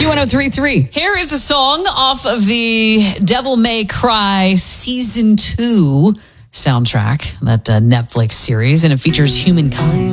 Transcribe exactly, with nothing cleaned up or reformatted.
one oh three point three. Here is a song off of the Devil May Cry Season two soundtrack, that uh, Netflix series, and it features Humankind.